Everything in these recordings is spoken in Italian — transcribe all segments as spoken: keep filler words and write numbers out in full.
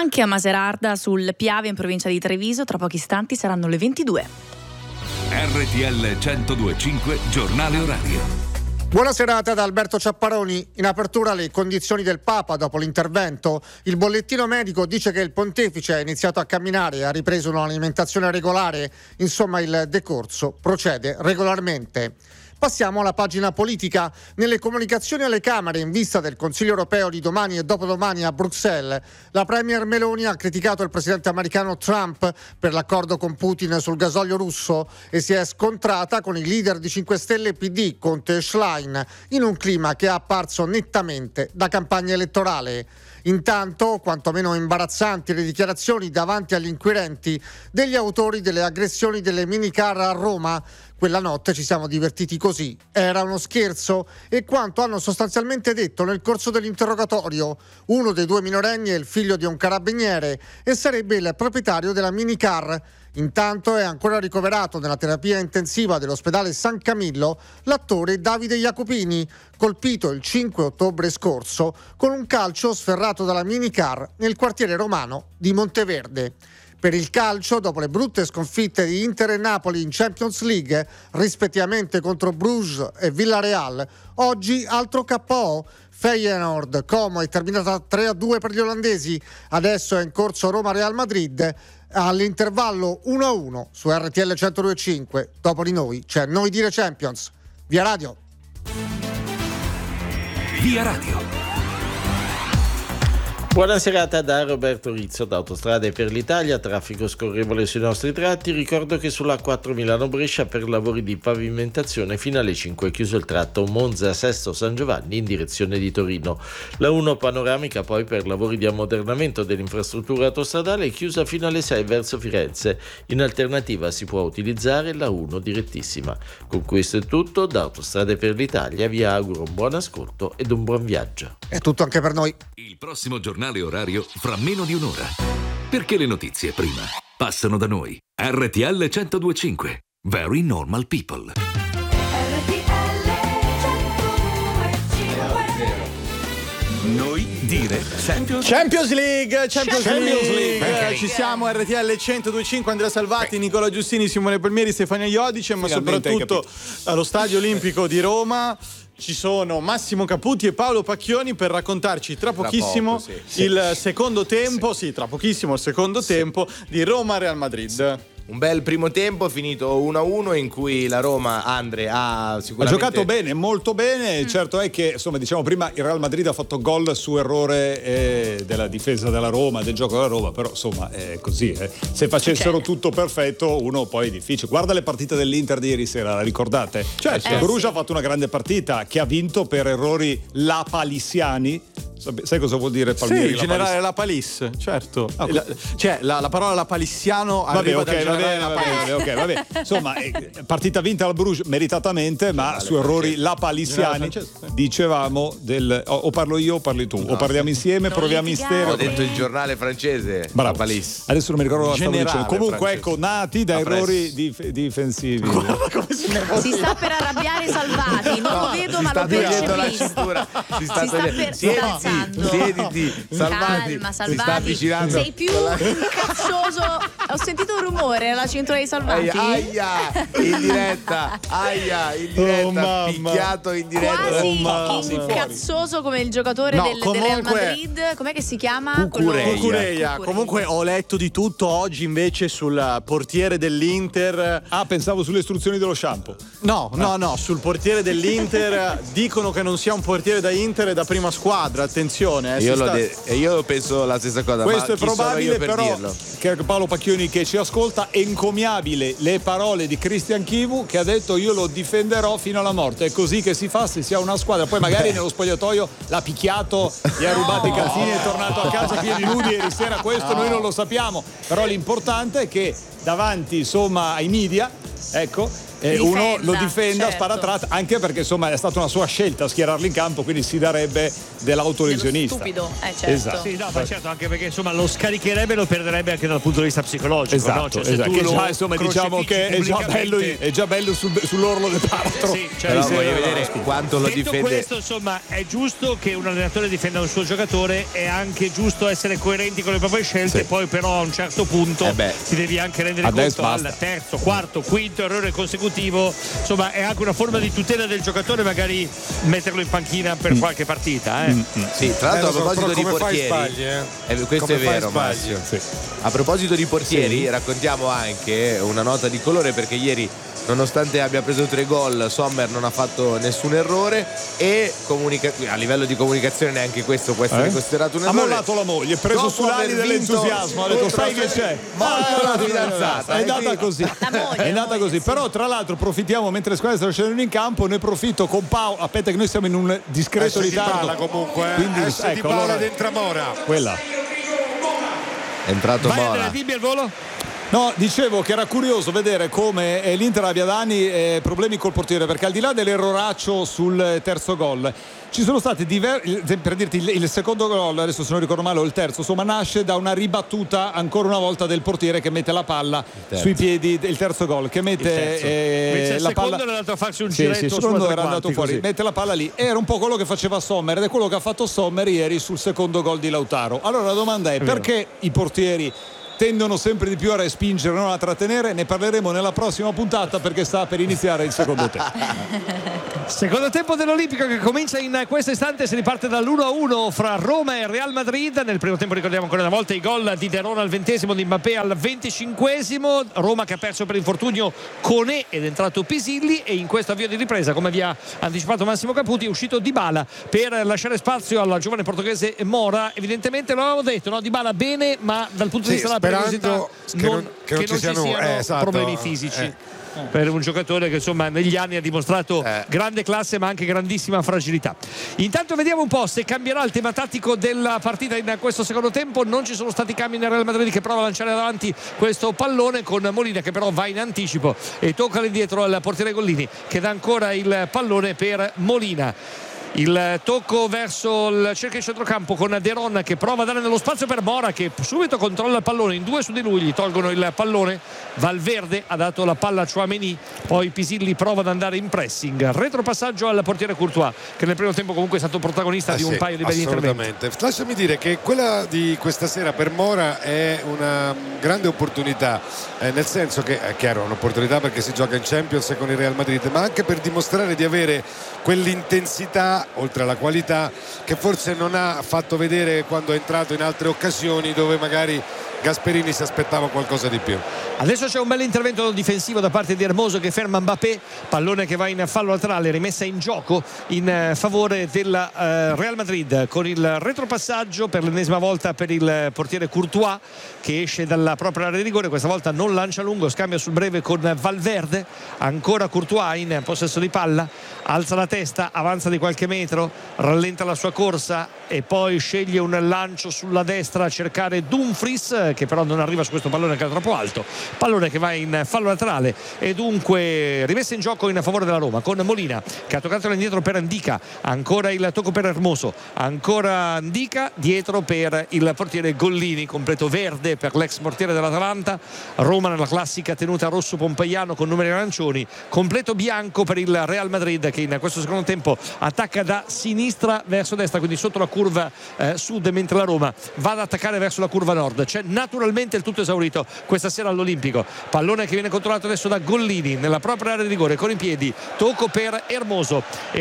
anche a Macerata sul Piave in provincia di Treviso. Tra pochi istanti saranno le ventidue. R T L centodue e cinque Giornale Orario. Buona serata da Alberto Ciapparoni. In apertura le condizioni del Papa dopo l'intervento. Il bollettino medico dice che il pontefice ha iniziato a camminare e ha ripreso un'alimentazione regolare. Insomma, il decorso procede regolarmente. Passiamo alla pagina politica. Nelle comunicazioni alle Camere in vista del Consiglio europeo di domani e dopodomani a Bruxelles, la premier Meloni ha criticato il presidente americano Trump per l'accordo con Putin sul gasolio russo e si è scontrata con i leader di cinque Stelle e P D, Conte e Schlein, in un clima che è apparso nettamente da campagna elettorale. Intanto, quantomeno imbarazzanti le dichiarazioni davanti agli inquirenti degli autori delle aggressioni delle minicar a Roma. Quella notte ci siamo divertiti così, era uno scherzo, e quanto hanno sostanzialmente detto nel corso dell'interrogatorio. Uno dei due minorenni è il figlio di un carabiniere e sarebbe il proprietario della minicar. Intanto è ancora ricoverato nella terapia intensiva dell'ospedale San Camillo l'attore Davide Jacopini, colpito il cinque ottobre scorso con un calcio sferrato dalla minicar nel quartiere romano di Monteverde. Per il calcio, dopo le brutte sconfitte di Inter e Napoli in Champions League, rispettivamente contro Bruges e Villarreal, oggi altro K O. Feyenoord Como è terminata tre a due per gli olandesi, adesso è in corso Roma-Real Madrid, all'intervallo uno a uno su R T L centodue e cinque. Dopo di noi c'è Noi Dire Champions. Via Radio. Via Radio. Buona serata da Roberto Rizzo da Autostrade per l'Italia. Traffico scorrevole sui nostri tratti. Ricordo che sulla A quattro Milano-Brescia per lavori di pavimentazione fino alle cinque è chiuso il tratto Monza-Sesto San Giovanni in direzione di Torino. La uno panoramica poi per lavori di ammodernamento dell'infrastruttura autostradale è chiusa fino alle sei verso Firenze. In alternativa si può utilizzare la uno direttissima. Con questo è tutto da Autostrade per l'Italia. Vi auguro un buon ascolto ed un buon viaggio. È tutto anche per noi. Il prossimo giornale orario fra meno di un'ora. Perché le notizie prima passano da noi. R T L centodue e cinque. Very normal people. Noi dire Champions, Champions League, Champions, Champions League, League. Ci siamo, R T L centodue e cinque, Andrea Salvati, Nicola Giustini, Simone Palmieri, Stefania Iodice, ma Finalmente soprattutto allo Stadio Olimpico di Roma ci sono Massimo Caputi e Paolo Pacchioni per raccontarci tra pochissimo poco, sì. il secondo tempo, sì. sì, tra pochissimo il secondo sì. tempo di Roma-Real Madrid. Sì. Un bel primo tempo finito uno a uno in cui la Roma, Andre, ha sicuramente ha giocato bene, molto bene. Certo è che, insomma, diciamo prima il Real Madrid ha fatto gol su errore eh, della difesa della Roma, del gioco della Roma, però insomma è così, eh. Se facessero okay. tutto perfetto uno poi è difficile. Guarda le partite dell'Inter di ieri sera, la ricordate? Certo, eh, Bruges sì. ha fatto una grande partita che ha vinto per errori lapalissiani. Sai cosa vuol dire Palmieri? Sì, generare la palisse, certo. Ah, la, cioè la, la parola lapalissiano vabbè, arriva okay, da va bene, va bene, okay, vabbè. Insomma, eh, partita vinta al Bruges meritatamente, ma su errori lapalissiani dicevamo del o, o parlo io o parli tu, no, o parliamo insieme, proviamo in stereo. Ho detto il giornale francese. Bravo. Adesso non mi ricordo la stavo dicendo. Comunque francese. Ecco, nati da errori dif- difensivi. Guarda come si, si sta per arrabbiare Salvati, non no, lo vedo ma lo percepisco. Si sta, si sta per siediti, siediti, Salvati. Calma, Salvati. Si sta avvicinando. Sei più incazzoso. Ho sentito un rumore alla cintura di Salvati. Aia, in diretta. Aia, in diretta. Oh, picchiato in diretta. Quasi oh, incazzoso come il giocatore no, del, comunque, del Real Madrid. Com'è che si chiama? Cucureia. Cucureia. Comunque ho letto di tutto oggi invece sul portiere dell'Inter. Ah, pensavo sulle istruzioni dello shampoo. No, no, no, sul portiere dell'Inter dicono che non sia un portiere da Inter e da prima squadra, attenzione. Eh, io, sta... de- io penso la stessa cosa. Questo ma è probabile, per però dirlo? Che Paolo Pacchioni che ci ascolta, è encomiabile le parole di Christian Chivu che ha detto io lo difenderò fino alla morte. È così che si fa se si ha una squadra. Poi magari nello spogliatoio l'ha picchiato, gli ha rubato no. i calzini e è tornato a casa piedi nudi ieri sera, questo no. noi non lo sappiamo, però l'importante è che davanti insomma ai media, ecco, e uno Difenda, lo difenda, certo. spara tratta, anche perché insomma è stata una sua scelta schierarlo in campo, quindi si darebbe dell'autolesionista. Dello stupido, eh, certo. Esatto. Sì, no, ma certo, anche perché insomma lo scaricherebbe e lo perderebbe anche dal punto di vista psicologico. Esatto, no? Cioè, se esatto. tu Che lo già, insomma, diciamo che è già bello, è già bello sul, sull'orlo del baratro. Sì, cioè, Però sì, voglio no, vedere no, quanto lo detto difende. questo, insomma, è giusto che un allenatore difenda un suo giocatore, è anche giusto essere coerenti con le proprie scelte, Sì. poi però a un certo punto Eh beh. ti devi anche rendere Adesso conto basta. al terzo, quarto, quinto errore consecutivo, insomma è anche una forma di tutela del giocatore, magari metterlo in panchina per Mm. qualche partita. Eh. Mm, mm. Sì, tra l'altro Eh, a lo so, proposito però di come fai portieri, sbagli, eh? eh, questo Come è fai vero, sbagli? Massimo. Sì. A proposito di portieri, Sì. raccontiamo anche una nota di colore perché ieri, nonostante abbia preso tre gol, Sommer non ha fatto nessun errore e comunica- a livello di comunicazione neanche questo può essere Eh? considerato un Ha errore. mollato la moglie, preso Dopo sull'ali aver vinto dell'entusiasmo, ha detto contro- sai che c'è? Molto Ah, la fidanzata, è e andata quindi- così. La moglie, È la andata moglie, così. sì. Però tra l'altro approfittiamo mentre le squadre stanno scendendo in campo, ne approfitto con Paolo. Aspetta che noi siamo in un discreto S ritardo. Dybala comunque, eh. Quindi S ecco, Dybala allora, ed entra Mora. quella. È entrato Vai Mora. Andrea Bibbia al volo? No, dicevo che era curioso vedere come eh, l'Inter abbia da anni eh, problemi col portiere, perché al di là dell'erroraccio sul eh, terzo gol ci sono stati diversi, per dirti il, il secondo gol, adesso se non ricordo male o il terzo, insomma nasce da una ribattuta ancora una volta del portiere che mette la palla sui piedi, il terzo gol che mette eh, Invece il la secondo palla, era andato a farsi un sì, giretto sì, il su secondo tre era andato quarti, fuori, così. mette la palla lì, era un po' quello che faceva Sommer ed è quello che ha fatto Sommer ieri sul secondo gol di Lautaro. Allora la domanda è, È vero. perché i portieri tendono sempre di più a respingere, non a trattenere? Ne parleremo nella prossima puntata perché sta per iniziare il secondo tempo. Secondo tempo dell'Olimpico che comincia in questo istante, si riparte dall'uno a uno fra Roma e Real Madrid. Nel primo tempo ricordiamo ancora una volta i gol di De Rona al ventesimo, di Mbappé al venticinquesimo. Roma che ha perso per infortunio Koné ed è entrato Pisilli, e in questo avvio di ripresa, come vi ha anticipato Massimo Caputi, è uscito Dybala per lasciare spazio alla giovane portoghese Mora. Evidentemente lo avevamo detto, no? Dybala bene, ma dal punto di Sì, vista della pericolosità sperando che non- che non ci siano- eh, esatto. problemi fisici. Eh. Per un giocatore che insomma negli anni ha dimostrato Eh. grande classe ma anche grandissima fragilità. Intanto vediamo un po' se cambierà il tema tattico della partita in questo secondo tempo. Non ci sono stati cambi nel Real Madrid, che prova a lanciare davanti questo pallone con Molina che però va in anticipo e tocca all'indietro al portiere Gollini, che dà ancora il pallone per Molina. Il tocco verso il cerchio di centrocampo con De Ron che prova a dare nello spazio per Mora, che subito controlla il pallone, in due su di lui gli tolgono il pallone. Valverde ha dato la palla a Tchouaméni, poi Pisilli prova ad andare in pressing, retropassaggio al portiere Courtois, che nel primo tempo comunque è stato protagonista Ah, di un sì, paio di belli interventi. assolutamente. Lasciami dire che quella di questa sera per Mora è una grande opportunità, eh, nel senso che è chiaro, è un'opportunità perché si gioca in Champions con il Real Madrid, ma anche per dimostrare di avere quell'intensità oltre alla qualità che forse non ha fatto vedere quando è entrato in altre occasioni, dove magari Gasperini si aspettava qualcosa di più. Adesso c'è un bel intervento difensivo da parte di Hermoso che ferma Mbappé, pallone che va in fallo laterale, rimessa in gioco in eh, favore del eh, Real Madrid, con il retropassaggio per l'ennesima volta per il portiere Courtois, che esce dalla propria area di rigore, questa volta non lancia lungo, scambia sul breve con Valverde, ancora Courtois in possesso di palla, alza la testa, avanza di qualche metro, rallenta la sua corsa e poi sceglie un lancio sulla destra a cercare Dumfries, che però non arriva su questo pallone che è troppo alto, pallone che va in fallo laterale e dunque rimessa in gioco in favore della Roma, con Molina che ha toccato all'indietro per Ndicka, ancora il tocco per Hermoso, ancora Ndicka dietro per il portiere Gollini, completo verde per l'ex portiere dell'Atalanta. Roma nella classica tenuta rosso pompeiano con numeri arancioni, completo bianco per il Real Madrid, che in questo secondo tempo attacca da sinistra verso destra, quindi sotto la curva eh, sud, mentre la Roma va ad attaccare verso la curva nord. C'è naturalmente il tutto esaurito questa sera all'Olimpico, pallone che viene controllato adesso da Gollini nella propria area di rigore con i piedi, tocco per Hermoso,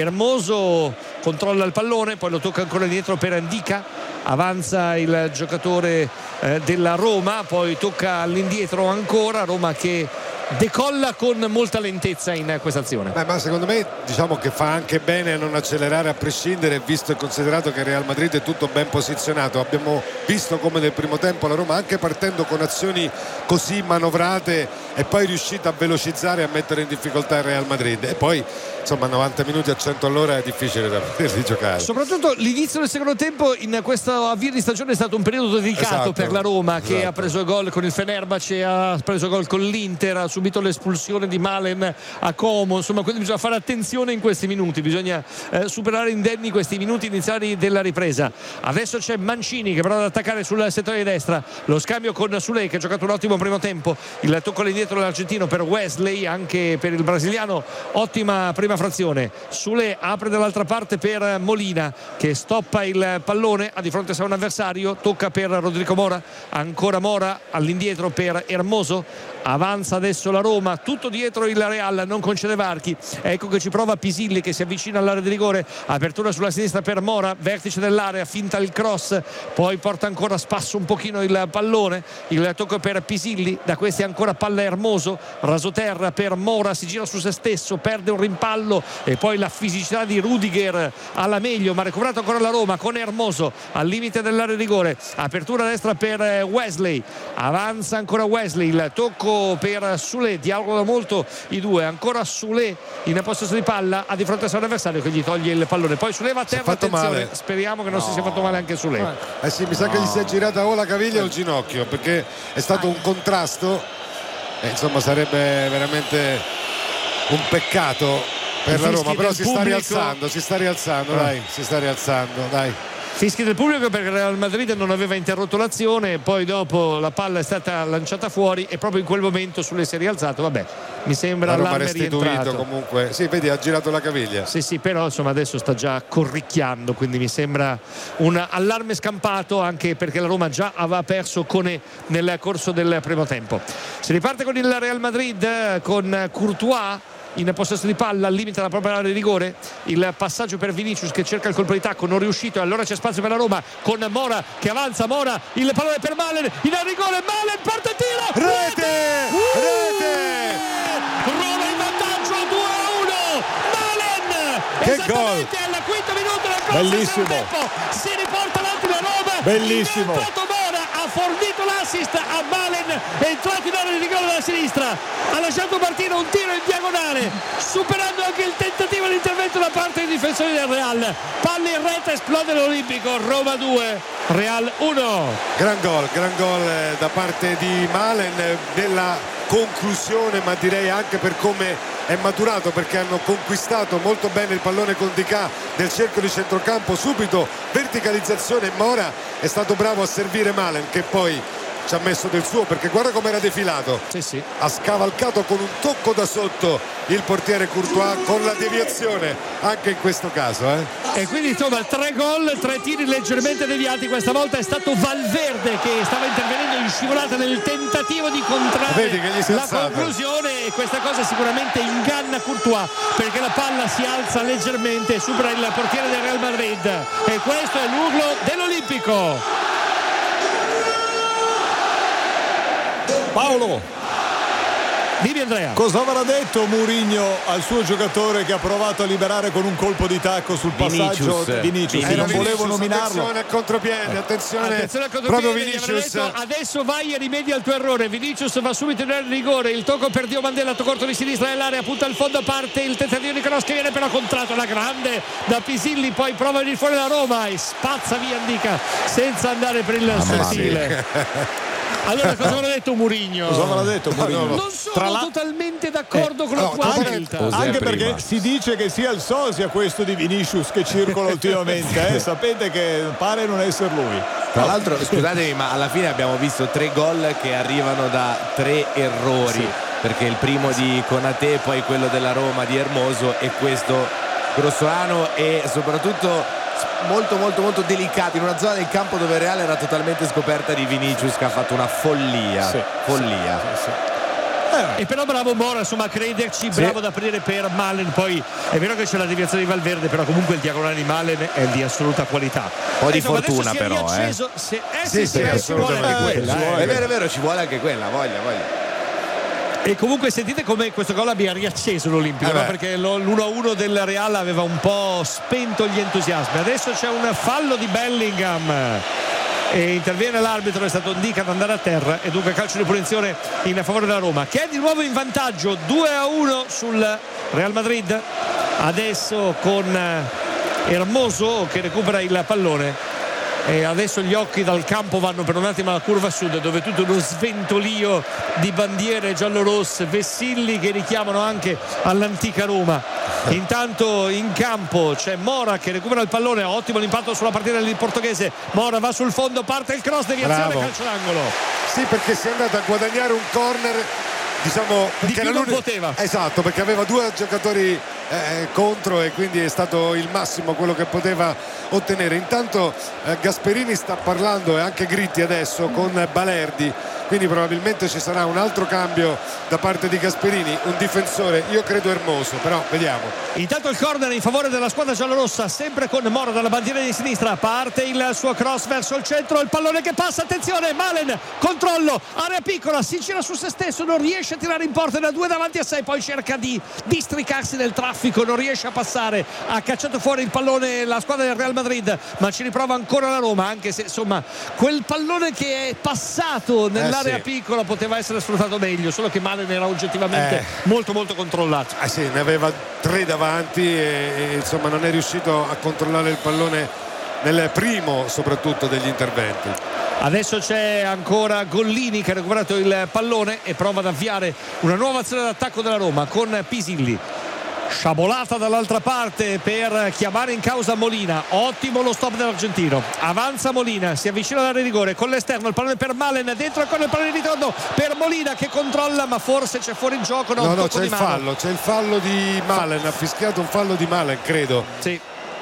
Hermoso controlla il pallone, poi lo tocca ancora indietro per Ndicka, avanza il giocatore eh, della Roma, poi tocca all'indietro ancora, Roma che decolla con molta lentezza in questa azione. Beh, ma secondo me diciamo che fa anche bene a non accelerare a prescindere, visto e considerato che il Real Madrid è tutto ben posizionato. Abbiamo visto come nel primo tempo la Roma, anche partendo con azioni così manovrate, è poi riuscita a velocizzare e a mettere in difficoltà il Real Madrid, e poi insomma novanta minuti a cento all'ora è difficile da poterli giocare. Soprattutto l'inizio del secondo tempo in questo avvio di stagione è stato un periodo dedicato Esatto, per la Roma, che esatto. ha preso gol con il Fenerbahce, ha preso gol con l'Inter, ha subito subito l'espulsione di Malen a Como, insomma, quindi bisogna fare attenzione in questi minuti, bisogna eh, superare indenni questi minuti iniziali della ripresa. Adesso c'è Mancini che prova ad attaccare sul settore di destra, lo scambio con Soulé che ha giocato un ottimo primo tempo, il tocco all'indietro dell'argentino per Wesley, anche per il brasiliano ottima prima frazione. Soulé apre dall'altra parte per Molina che stoppa il pallone, ha di fronte a un avversario, tocca per Rodrigo Mora, ancora Mora all'indietro per Hermoso, avanza adesso la Roma, tutto dietro il Real, non concede varchi, ecco che ci prova Pisilli che si avvicina all'area di rigore, apertura sulla sinistra per Mora, vertice dell'area, finta il cross, poi porta ancora a spasso un pochino il pallone, il tocco per Pisilli, da questi ancora palla Hermoso, rasoterra per Mora, si gira su se stesso, perde un rimpallo e poi la fisicità di Rudiger alla meglio, ma recuperato ancora la Roma con Hermoso al limite dell'area di rigore, apertura destra per Wesley, avanza ancora Wesley, il tocco per Soulé, dialogano molto i due, ancora Soulé in possesso di palla, ha di fronte a un avversario che gli toglie il pallone, poi Soulé va a terra, attenzione, male. Speriamo che non no. si sia fatto male anche Soulé. Eh sì, mi sa no. che gli si è girata o la caviglia o il ginocchio, perché è stato un contrasto e insomma sarebbe veramente un peccato per la Roma, però si sta rialzando, si sta rialzando, dai, si sta rialzando, dai. Fischi del pubblico perché il Real Madrid non aveva interrotto l'azione, poi dopo la palla è stata lanciata fuori e proprio in quel momento Soulé si è rialzato, vabbè, mi sembra allarme rientrato comunque, sì, vedi, ha girato la caviglia, sì sì, però insomma adesso sta già corricchiando, quindi mi sembra un allarme scampato, anche perché la Roma già aveva perso Koné nel corso del primo tempo. Si riparte con il Real Madrid con Courtois in possesso di palla al limite della propria area di rigore, il passaggio per Vinicius che cerca il colpo di tacco, non riuscito, e allora c'è spazio per la Roma con Mora che avanza, Mora, il pallone per Malen in area di rigore, Malen porta e tira, rete, uh! rete, Roma in vantaggio due a uno, Malen che gol alla quinta minuto del prossimo tempo, si riporta avanti la Roma, bellissimo, Mora ha fornito l'assist a Malen, è entrato in area di rigore dalla sinistra, ha lasciato partire un tiro in diagonale, superando anche il tentativo di intervento da parte dei difensori del Real, palla in rete, esplode l'Olimpico, Roma due, Real uno. Gran gol, gran gol da parte di Malen nella conclusione, ma direi anche per come è maturato, perché hanno conquistato molto bene il pallone con Di Ca nel cerchio di centrocampo, subito verticalizzazione, Mora è stato bravo a servire Malen che poi ci ha messo del suo, perché guarda come era defilato, sì, sì. ha scavalcato con un tocco da sotto il portiere Courtois con la deviazione anche in questo caso, eh. E quindi insomma tre gol, tre tiri leggermente deviati, questa volta è stato Valverde che stava intervenendo in scivolata nel tentativo di contrarre la conclusione, e questa cosa sicuramente inganna Courtois perché la palla si alza leggermente, supera il portiere del Real Madrid e questo è l'urlo dell'Olimpico. Paolo, dimmi Andrea, cosa avrà detto Mourinho al suo giocatore che ha provato a liberare con un colpo di tacco sul passaggio di Vinicius? Eh, non Vinicius, volevo nominarlo. Attenzione al contropiede, attenzione, attenzione al contropiede, proprio Vinicius. Detto, adesso vai e rimedia al tuo errore. Vinicius va subito in area di rigore, il tocco per Diomandé, lato corto di sinistra dell'area, punta al fondo, parte il tentativo di cross che viene però contratto alla grande da Pisilli, poi prova a venire fuori la Roma e spazza via Indica senza andare per il sottile. Allora cosa avrà detto Mourinho? Cosa avrà detto Mourinho? Non sono Tra la... totalmente d'accordo eh, con la tua anche, scelta. Anche perché si dice che sia il sosia questo di Vinicius che circola ultimamente, eh? Sapete che pare non essere lui. Tra l'altro, scusatemi, ma alla fine abbiamo visto tre gol che arrivano da tre errori, sì. Perché il primo di Konaté, poi quello della Roma di Hermoso e questo grossolano, e soprattutto molto molto molto delicato in una zona del campo dove il Real era totalmente scoperta di Vinicius che ha fatto una follia, sì, follia. Sì, sì, sì. Eh, e però bravo Mora, insomma, a crederci, bravo sì. ad aprire per Malen. Poi è vero che c'è la deviazione di Valverde, però comunque il diagonale di Malen è di assoluta qualità. Un po' di insomma, fortuna però riacceso, eh. Se, eh sì, sì, sì, sì, ci vuole anche quella, eh. È vero, è vero, ci vuole anche quella, voglia, voglia. E comunque sentite come questo gol abbia riacceso l'Olimpico, eh no? Perché l'uno a uno del Real aveva un po' spento gli entusiasmi. Adesso c'è un fallo di Bellingham e interviene l'arbitro, è stato indicato ad andare a terra e dunque calcio di punizione in favore della Roma, che è di nuovo in vantaggio due a uno sul Real Madrid. Adesso con Hermoso che recupera il pallone e adesso gli occhi dal campo vanno per un attimo alla curva sud, dove tutto uno sventolio di bandiere giallorosse, vessilli che richiamano anche all'antica Roma. Intanto in campo c'è Mora che recupera il pallone, ottimo l'impatto sulla partita del portoghese. Mora va sul fondo, parte il cross, deviazione, calcio d'angolo. Sì, perché si è andato a guadagnare un corner, diciamo, di più non poteva. Esatto, perché aveva due giocatori eh, contro e quindi è stato il massimo quello che poteva ottenere. Intanto eh, Gasperini sta parlando, e anche Gritti adesso, con Balerdi, quindi probabilmente ci sarà un altro cambio da parte di Gasperini, un difensore, io credo Hermoso, però vediamo. Intanto il corner in favore della squadra giallorossa, sempre con Mora dalla bandiera di sinistra, parte il suo cross verso il centro, il pallone che passa, attenzione, Malen, controllo, area piccola, si gira su se stesso, non riesce a tirare in porta, da due davanti a sé, poi cerca di districarsi nel traffico, non riesce a passare, ha cacciato fuori il pallone la squadra del Real Madrid, ma ci riprova ancora la Roma, anche se insomma quel pallone che è passato nell'area eh sì. piccola poteva essere sfruttato meglio, solo che Malen era oggettivamente eh. molto molto controllato. Eh sì, ne aveva tre davanti e, e insomma non è riuscito a controllare il pallone nel primo soprattutto degli interventi. Adesso c'è ancora Gollini che ha recuperato il pallone e prova ad avviare una nuova azione d'attacco della Roma con Pisilli. Sciabolata dall'altra parte per chiamare in causa Molina, ottimo lo stop dell'argentino, avanza Molina, si avvicina all'area di rigore con l'esterno, il pallone per Malen, dentro ancora il pallone di ritorno per Molina che controlla, ma forse c'è fuori il gioco. No, no, no c'è il mano. fallo c'è il fallo di Malen, ha fischiato un fallo di Malen, credo, sì,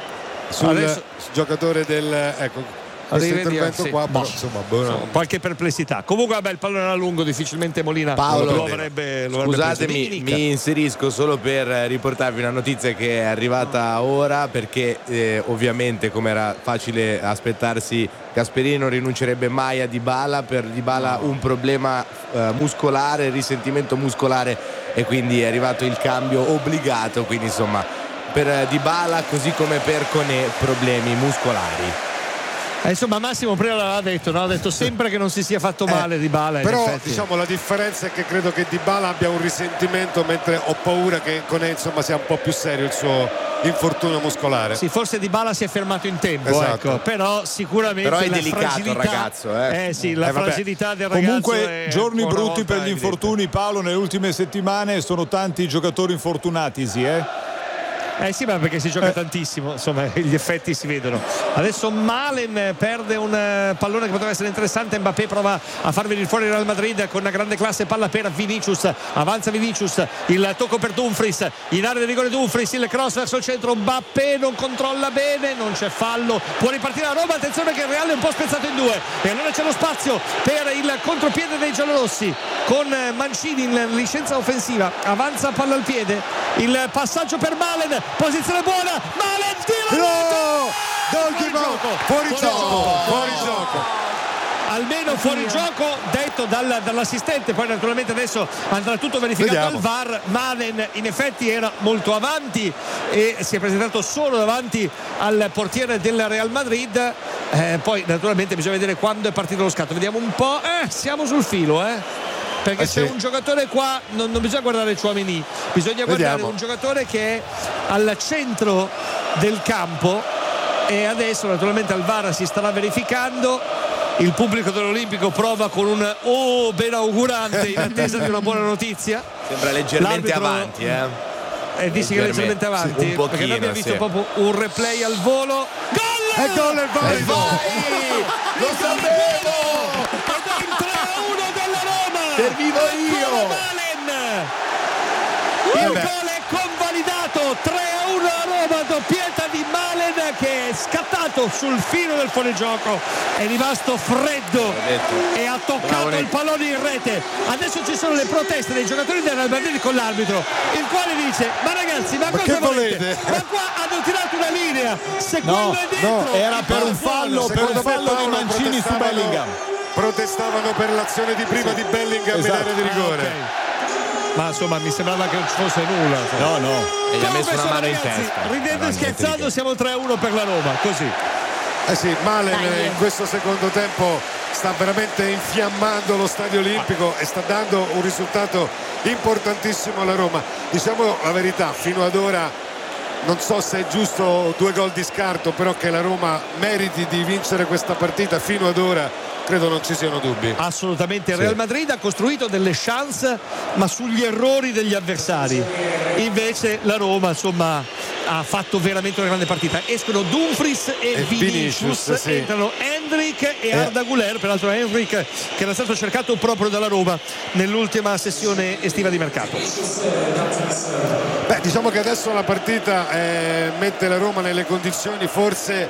sul Adesso... giocatore del ecco questo intervento sì. qua boh, insomma, boh, qualche perplessità. Comunque vabbè, il pallone era lungo, difficilmente Molina Paolo, lo avrebbe, lo avrebbe scusatemi, preso. mi inserisco solo per riportarvi una notizia che è arrivata ora, perché eh, ovviamente, come era facile aspettarsi, Gasperini non rinuncerebbe mai a Dybala, per Dybala un problema eh, muscolare, risentimento muscolare, e quindi è arrivato il cambio obbligato, quindi insomma per Dybala così come per Koné problemi muscolari. Eh, insomma Massimo prima l'aveva detto, no? Ha detto sempre che non si sia fatto male eh, Dybala, però effetti. Diciamo la differenza è che credo che Dybala abbia un risentimento, mentre ho paura che Koné insomma sia un po' più serio il suo infortunio muscolare. Sì, forse Dybala si è fermato in tempo, esatto. ecco. Però sicuramente però è la delicato il fragilità, ragazzo eh. Eh sì, la eh, fragilità del ragazzo. Comunque giorni brutti per gli evidente. infortuni, Paolo, nelle ultime settimane sono tanti giocatori infortunatisi, eh? Eh sì, ma perché si gioca eh. tantissimo, insomma gli effetti si vedono. Adesso Malen perde un pallone che poteva essere interessante, Mbappé prova a far venire fuori il Real Madrid con una grande classe, palla per Vinicius, avanza Vinicius, il tocco per Dumfries, in area di rigore Dumfries, il cross verso il centro, Mbappé non controlla bene, non c'è fallo, può ripartire la Roma, attenzione che il Real è un po' spezzato in due e allora c'è lo spazio per il contropiede dei giallorossi con Mancini in licenza offensiva, avanza palla al piede, il passaggio per Malen, posizione buona, Malen tira, no! fuori gioco, fuori gioco, fuori gioco, almeno fuori gioco detto dal, dall'assistente, poi naturalmente adesso andrà tutto verificato al V A R. Malen in effetti era molto avanti e si è presentato solo davanti al portiere del Real Madrid, eh, poi naturalmente bisogna vedere quando è partito lo scatto, vediamo un po', eh, siamo sul filo eh perché eh c'è sì. un giocatore qua, non, non bisogna guardare Tchouaméni, bisogna guardare Vediamo. un giocatore che è al centro del campo e adesso naturalmente al V A R si starà verificando, il pubblico dell'Olimpico prova con un oh benaugurante in attesa di una buona notizia, sembra leggermente L'arbitro... avanti eh e dici che è leggermente avanti sì, pochino, perché noi abbiamo visto sì. proprio un replay al volo, gol! E gol è valido, lo sapevo, ed è il tre a uno della Roma, servivo io, il gol è convalidato, tre a uno a Roma, doppietta di Malen che è scattato sul filo del fuorigioco, è rimasto freddo e ha toccato Bravo, il pallone in rete. Adesso ci sono le proteste dei giocatori del Real Madrid con l'arbitro, il quale dice ma ragazzi ma, ma cosa volete? volete? Ma qua hanno tirato una linea, se no, quello è dentro no, era per un fallo, per un fallo di Mancini su Bellingham. Protestavano per l'azione di prima sì. di Bellingham esatto. in area di rigore. Ah, okay. Ma insomma mi sembrava che non ci fosse nulla, no no e gli ha messo una mano in testa, ridendo e scherzando siamo tre a uno per la Roma, così eh sì, Malen in questo secondo tempo sta veramente infiammando lo Stadio Olimpico e sta dando un risultato importantissimo alla Roma. Diciamo la verità, fino ad ora non so se è giusto due gol di scarto, però che la Roma meriti di vincere questa partita fino ad ora credo non ci siano dubbi. Assolutamente. Il Real Madrid ha costruito delle chance ma sugli errori degli avversari, invece la Roma insomma ha fatto veramente una grande partita. Escono Dumfries e, e Vinicius, Vinicius sì. entrano Endrick e eh. Arda Güler, peraltro Endrick che era stato cercato proprio dalla Roma nell'ultima sessione estiva di mercato. Beh, diciamo che adesso la partita eh, mette la Roma nelle condizioni forse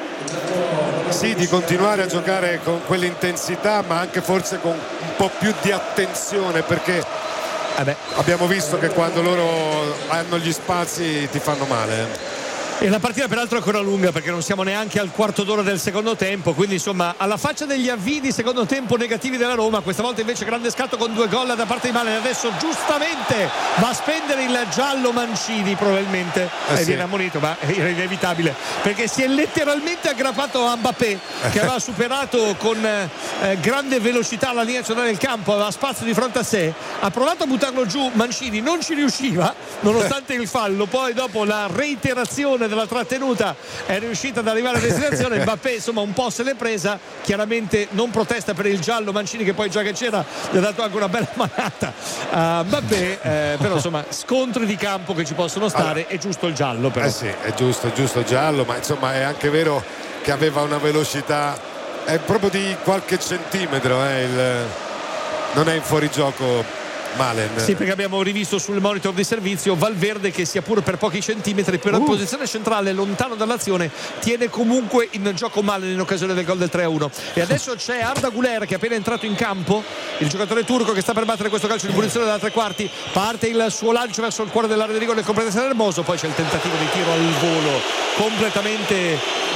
sì di continuare a giocare con quell'intensità, ma anche forse con un po' più di attenzione, perché eh beh. abbiamo visto che quando loro hanno gli spazi ti fanno male. E la partita peraltro è ancora lunga perché non siamo neanche al quarto d'ora del secondo tempo, quindi insomma alla faccia degli avvii di secondo tempo negativi della Roma, questa volta invece grande scatto con due gol da parte di Malen. Adesso giustamente va a spendere il giallo Mancini probabilmente eh e sì. viene ammonito, ma era inevitabile perché si è letteralmente aggrappato a Mbappé che aveva superato con eh, grande velocità la linea centrale del campo, aveva spazio di fronte a sé, ha provato a buttarlo giù Mancini, non ci riusciva nonostante il fallo, poi dopo la reiterazione della trattenuta è riuscita ad arrivare a destinazione. Mbappé insomma un po' se l'è presa, chiaramente non protesta per il giallo Mancini che poi già che c'era gli ha dato anche una bella manata a Mbappé, eh, però insomma scontri di campo che ci possono stare, allora, è giusto il giallo però. Eh sì, è giusto, è giusto il giallo, ma insomma è anche vero che aveva una velocità è proprio di qualche centimetro, eh, il... non è in fuorigioco Malen. Sì, perché abbiamo rivisto sul monitor di servizio Valverde che sia pure per pochi centimetri per la uh. posizione centrale lontano dall'azione tiene comunque in gioco Malen in occasione del gol del tre a uno. E adesso c'è Arda Güler che è appena entrato in campo, il giocatore turco che sta per battere questo calcio di punizione da tre quarti, parte il suo lancio verso il cuore dell'area di rigore completamente Hermoso, poi c'è il tentativo di tiro al volo completamente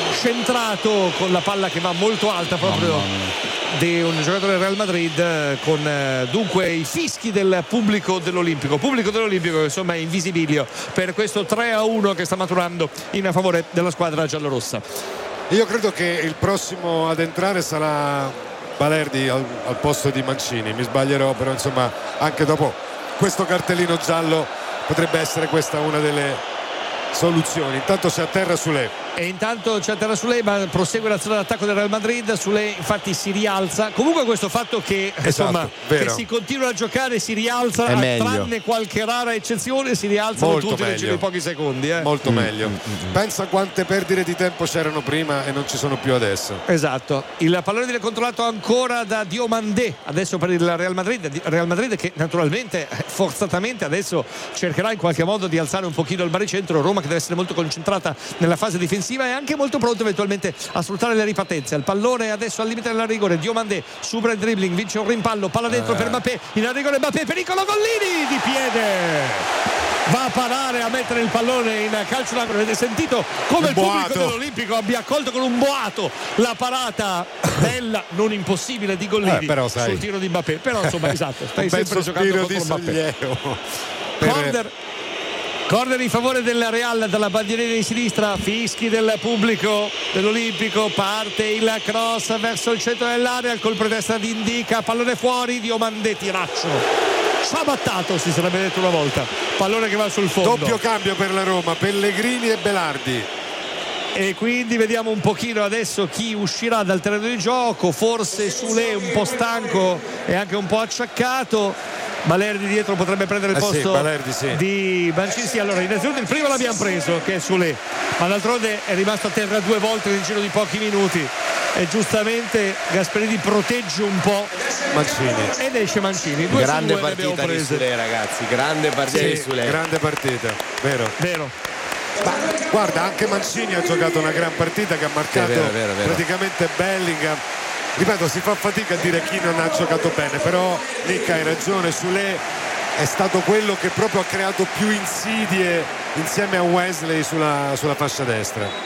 centrato con la palla che va molto alta proprio di un giocatore del Real Madrid, con eh, dunque i fischi del pubblico dell'Olimpico pubblico dell'Olimpico che insomma è invisibilio per questo tre a uno che sta maturando in favore della squadra giallorossa. Io credo che il prossimo ad entrare sarà Balerdi al, al posto di Mancini, mi sbaglierò, però insomma anche dopo questo cartellino giallo potrebbe essere questa una delle soluzioni. Intanto si atterra Soulé e intanto c'è Terra Soulé, ma prosegue l'azione d'attacco del Real Madrid. Soulé infatti si rialza, comunque questo fatto che esatto, insomma vero. che si continua a giocare, si rialza, tranne qualche rara eccezione si rialzano tutti nel giro di pochi secondi, eh. molto mm. meglio mm. pensa quante perdite di tempo c'erano prima e non ci sono più adesso. Esatto, il pallone viene controllato ancora da Diomandé adesso per il Real Madrid Real Madrid che naturalmente forzatamente adesso cercherà in qualche modo di alzare un pochino il baricentro. Roma che deve essere molto concentrata nella fase difensiva e anche molto pronto eventualmente a sfruttare le ripartenze. Il pallone adesso al limite della rigore, Diomandé supera il dribbling, vince un rimpallo, palla dentro eh. per Mbappé, in rigore Mbappé, pericolo, Gollini di piede, va a parare a mettere il pallone in calcio d'angolo. Avete sentito come il pubblico dell'Olimpico abbia accolto con un boato la parata bella, non impossibile di Gollini eh, però, sai. sul tiro di Mbappé, però insomma esatto, stai sempre giocando contro Mbappé. Corner Corner in favore del Real dalla bandierina di sinistra, fischi del pubblico dell'Olimpico, parte il cross verso il centro dell'area, il colpo di testa di Indica, pallone fuori, Diomandé, tiraccio sciabattato si sarebbe detto una volta, pallone che va sul fondo. Doppio cambio per la Roma, Pellegrini e Belardi. E quindi vediamo un pochino adesso chi uscirà dal terreno di gioco, forse Soulé un po' stanco e anche un po' acciaccato. Balerdi dietro potrebbe prendere il eh posto sì, Balerdi, sì. di Mancini. Sì, allora innanzitutto il primo l'abbiamo preso che è Soulé, ma d'altronde è rimasto a terra due volte nel giro di pochi minuti e giustamente Gasperini protegge un po' Mancini ed esce Mancini. Due grande due partita di Soulé, ragazzi, grande partita sì, di Soulé, grande partita, vero vero. Ma guarda, anche Mancini ha giocato una gran partita che ha marcato vero, vero, vero. praticamente Bellingham. Ripeto, si fa fatica a dire chi non ha giocato bene, però Nick hai ragione, Soulé è stato quello che proprio ha creato più insidie insieme a Wesley sulla, sulla fascia destra.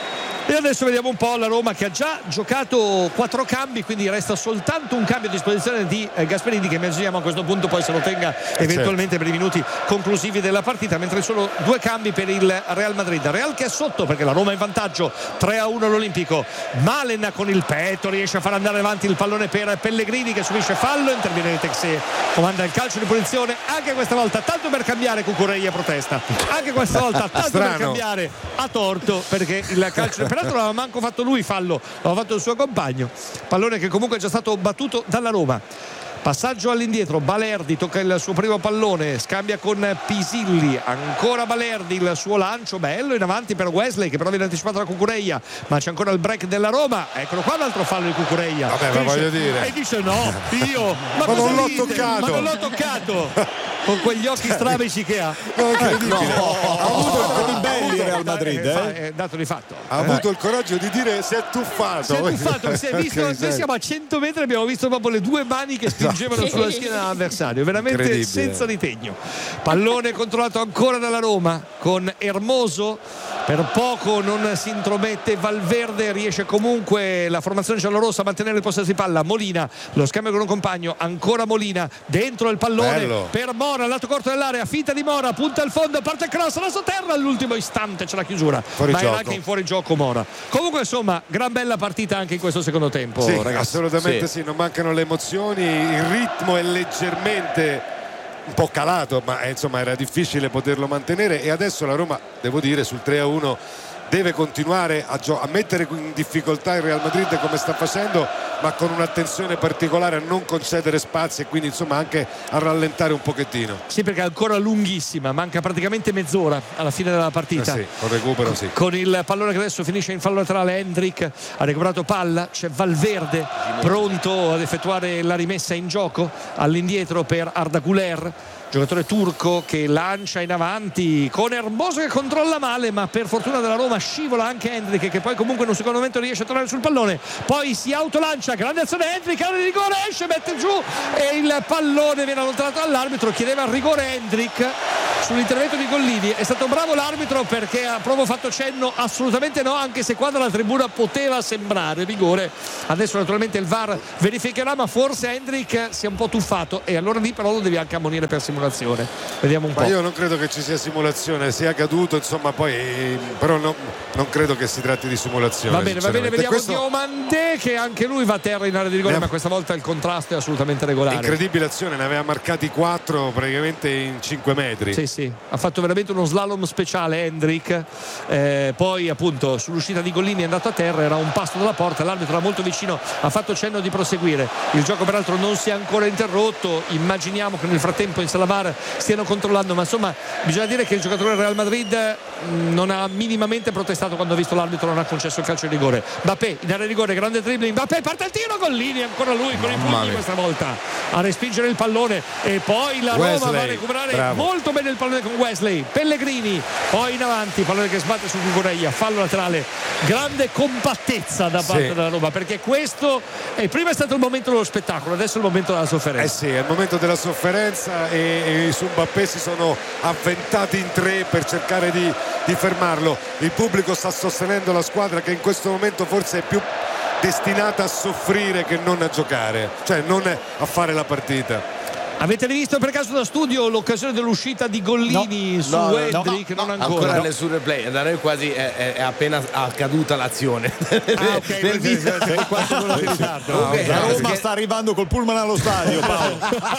E adesso vediamo un po' la Roma che ha già giocato quattro cambi, quindi resta soltanto un cambio a disposizione di eh, Gasperini, che immaginiamo a questo punto poi se lo tenga eventualmente per i minuti conclusivi della partita, mentre solo due cambi per il Real Madrid. Real che è sotto perché la Roma è in vantaggio tre a uno all'Olimpico. Malen con il petto riesce a far andare avanti il pallone per Pellegrini che subisce fallo, interviene Texé, comanda il calcio di punizione anche questa volta, tanto per cambiare Cucurella protesta, anche questa volta tanto per cambiare a torto, perché il calcio peraltro non aveva manco fatto lui fallo, l'aveva fatto il suo compagno, pallone che comunque è già stato battuto dalla Roma. Passaggio all'indietro, Balerdi tocca il suo primo pallone, scambia con Pisilli, ancora Balerdi, il suo lancio bello in avanti per Wesley che però viene anticipato da Cucurella, ma c'è ancora il break della Roma, eccolo qua l'altro fallo di Cucurella. Vabbè, ma voglio dire. E dice no, io ma, ma non l'ho dite? toccato, ma non l'ho toccato con quegli occhi strabici che ha. No, no. Ha avuto i belli il Real Madrid, eh? È dato di fatto. Ha eh. avuto il coraggio di dire si è tuffato. Si è tuffato, si è visto, noi siamo a cento metri, abbiamo visto proprio le due mani che spingevano sì. sulla schiena dell'avversario, veramente senza ritegno. Pallone controllato ancora dalla Roma con Hermoso, per poco non si intromette Valverde, riesce comunque la formazione giallorossa a mantenere il possesso di palla. Molina, lo scambio con un compagno, ancora Molina, dentro il pallone Bello. per Mora, lato corto dell'area, finta di Mora, punta al fondo, parte il cross, la sotterra, all'ultimo istante c'è la chiusura, fuori ma gioco. era anche in fuorigioco Mora. Comunque insomma, gran bella partita anche in questo secondo tempo, sì, ragazzi. Assolutamente sì. sì, non mancano le emozioni, il ritmo è leggermente un po' calato, ma eh, insomma era difficile poterlo mantenere, e adesso la Roma, devo dire, sul tre a uno deve continuare a, gio- a mettere in difficoltà il Real Madrid come sta facendo, ma con un'attenzione particolare a non concedere spazi e quindi insomma anche a rallentare un pochettino. Sì, perché è ancora lunghissima, manca praticamente mezz'ora alla fine della partita. Eh sì, con recupero sì. Con il pallone che adesso finisce in fallo laterale, Hendrik ha recuperato palla, c'è Valverde pronto ad effettuare la rimessa in gioco all'indietro per Arda Güler, giocatore turco che lancia in avanti con Hermoso che controlla male, ma per fortuna della Roma scivola anche Hendrik, che poi comunque in un secondo momento riesce a tornare sul pallone, poi si autolancia, grande azione Hendrik, area di rigore, esce, mette giù e il pallone viene allontanato dall'arbitro. Chiedeva il rigore Hendrik sull'intervento di Gollini, è stato bravo l'arbitro perché ha proprio fatto cenno assolutamente no, anche se qua dalla tribuna poteva sembrare rigore. Adesso naturalmente il V A R verificherà, ma forse Hendrik si è un po' tuffato e allora lì però lo devi anche ammonire per simulazione. Vediamo un po'. Ma io non credo che ci sia simulazione, sia caduto, insomma, poi però no, non credo che si tratti di simulazione. Va bene, va bene, vediamo questo... Diomandé che anche lui va a terra in area di rigore, ne... ma questa volta il contrasto è assolutamente regolare. Incredibile azione, ne aveva marcati quattro praticamente in cinque metri. Sì, sì, ha fatto veramente uno slalom speciale Hendrik, eh, poi appunto sull'uscita di Gollini è andato a terra, era un passo dalla porta, l'arbitro era molto vicino, ha fatto cenno di proseguire. Il gioco peraltro non si è ancora interrotto, immaginiamo che nel frattempo in sala V A R stiano controllando, ma insomma bisogna dire che il giocatore del Real Madrid non ha minimamente protestato quando ha visto l'arbitro non ha concesso il calcio di rigore. Mbappé in area di rigore, grande dribbling, Mbappé parte il tiro, Gollini ancora lui con i pugni questa volta a respingere il pallone, e poi la Roma Wesley va a recuperare bravo. molto bene il pallone con Wesley, Pellegrini poi in avanti, pallone che sbatte su Cucurella, fallo laterale, grande compattezza da parte sì. della Roma, perché questo è, prima è stato il momento dello spettacolo, adesso è il momento della sofferenza. Eh sì, è il momento della sofferenza e, e su Mbappé si sono avventati in tre per cercare di, di fermarlo. Il pubblico sta sostenendo la squadra che in questo momento forse è più destinata a soffrire che non a giocare, cioè non a fare la partita. Avete rivisto per caso da studio l'occasione dell'uscita di Gollini no, su no, Hendrik? No, non no, ancora. Ancora no. nessun replay, da noi quasi è, è, è appena accaduta l'azione. Ah, ok, del video. quanto di ritardo. Comunque, la Roma sta arrivando col pullman allo stadio, Paolo.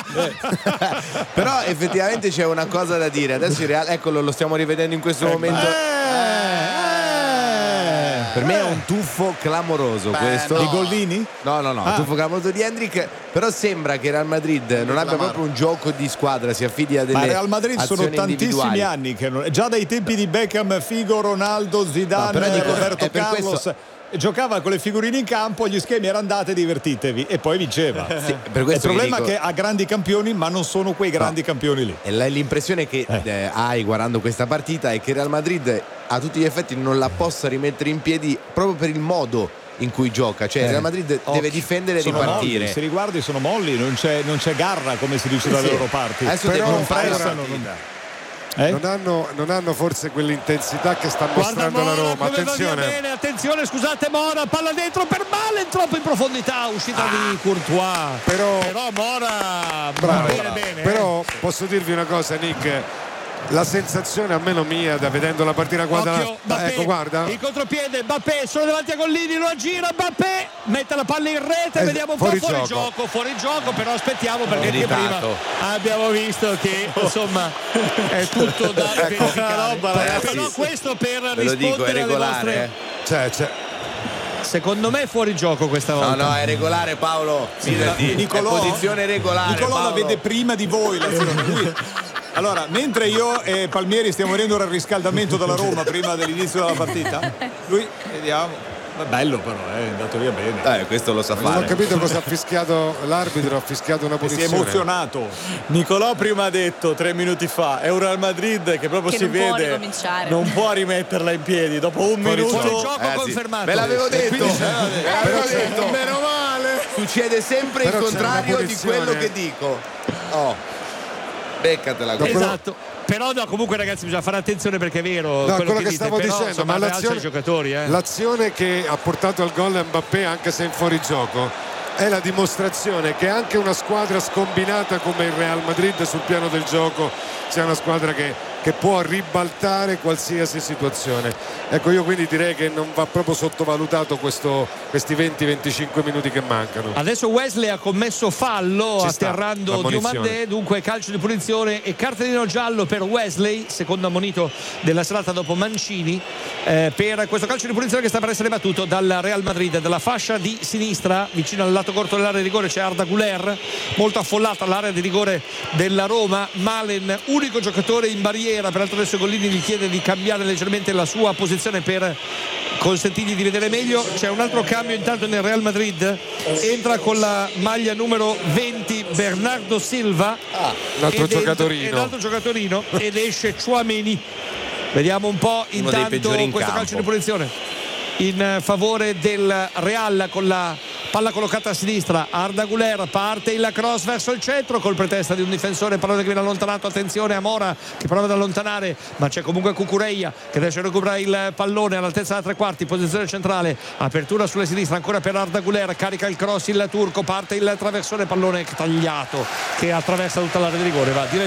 Però effettivamente c'è una cosa da dire. Adesso il Real, eccolo, lo stiamo rivedendo in questo eh, momento. Eh, Per me è un tuffo clamoroso. Beh, questo no. Di Gollini? No, no, no, ah. un tuffo clamoroso di Hendrik. Però sembra che Real Madrid non abbia proprio un gioco di squadra, si affidi a delle Ma Real Madrid sono tantissimi anni che non... già dai tempi di Beckham, Figo, Ronaldo, Zidane, no, dico, Roberto Carlos questo... giocava con le figurine in campo, gli schemi erano andate, divertitevi, e poi vinceva. Sì, per questo il problema dico... è che ha grandi campioni, ma non sono quei grandi no. campioni lì. E l'impressione che eh. Eh, hai guardando questa partita è che Real Madrid a tutti gli effetti non la possa rimettere in piedi proprio per il modo in cui gioca, cioè eh. Real Madrid oh. deve difendere e sono ripartire. Molli. Se li guardi sono molli, non c'è, non c'è garra, come si dice sì, dalle sì. loro parti. Adesso però devono non fare pressano, non... Eh? Non, hanno, non hanno forse quell'intensità che sta mostrando Mora, la Roma. Attenzione. Bene, attenzione, scusate, Mora, palla dentro per Malen, troppo in profondità, uscita ah. di Courtois. Però, però Mora bravo, bene, bravo. bene. Però eh. posso dirvi una cosa, Nick. La sensazione almeno mia da vedendo la partita guarda, Occhio, Mbappé, ecco guarda il contropiede, Mbappé solo davanti a Gollini, lo aggira, Mbappé mette la palla in rete, eh, vediamo un fuori po' fuori gioco. gioco fuori gioco, però aspettiamo perché anche prima abbiamo visto che insomma è tutto da ecco, verificare roba, ragazzi. Però questo per Ve lo dico, è rispondere alle vostre regolare, eh. cioè, cioè. Secondo me è fuori gioco questa volta. No, no, è regolare, Paolo. Sì, Nicolò, è posizione regolare. Nicolò Paolo. la vede prima di voi l'azione. Lui... Allora, mentre io e Palmieri stiamo vedendo il riscaldamento della Roma prima dell'inizio della partita, lui, vediamo. Bello però, eh, è andato via bene. Eh, questo lo sa Non fare. ho capito cosa ha fischiato l'arbitro, ha fischiato una punizione. Si è emozionato. Nicolò prima ha detto tre minuti fa, è un Real Madrid che proprio che si non vede può non può rimetterla in piedi dopo un fuori minuto. Fuori gioco eh, confermato. Ve l'avevo detto. Quindi, Ve l'avevo detto. meno male. Succede sempre però il contrario di quello che dico. Oh. Beccatela. Esatto. Però no, comunque ragazzi bisogna fare attenzione perché è vero no, quello, quello che, che dite, stavo però, dicendo, insomma, ma l'azione, i giocatori, eh. l'azione che ha portato al gol Mbappé anche se in fuorigioco è la dimostrazione che anche una squadra scombinata come il Real Madrid sul piano del gioco sia una squadra che, che può ribaltare qualsiasi situazione. Ecco, io quindi direi che non va proprio sottovalutato questo, questi venti venticinque minuti che mancano. Adesso Wesley ha commesso fallo Ci atterrando sta, Diomandé, dunque calcio di punizione e cartellino giallo per Wesley, secondo ammonito della serata dopo Mancini, eh, per questo calcio di punizione che sta per essere battuto dal Real Madrid. Dalla fascia di sinistra vicino al lato corto dell'area di rigore c'è Arda Güler, molto affollata l'area di rigore della Roma. Malen, unico giocatore in barriera, peraltro adesso Gollini gli chiede di cambiare leggermente la sua posizione per consentirgli di vedere meglio. C'è un altro cambio intanto nel Real Madrid, entra con la maglia numero venti Bernardo Silva, ah, un altro ed giocatorino entra, un altro giocatorino ed esce Tchouaméni. Vediamo un po' intanto in questo campo. calcio di punizione in favore del Real con la palla collocata a sinistra. Arda Güler, parte il cross verso il centro col pretesto di un difensore, pallone che viene allontanato, attenzione a Mora che prova ad allontanare, ma c'è comunque Cucurella che adesso recupera il pallone all'altezza da tre quarti, posizione centrale, apertura sulla sinistra ancora per Arda Güler, carica il cross il turco, parte il traversone, pallone tagliato che attraversa tutta l'area di rigore, va direttamente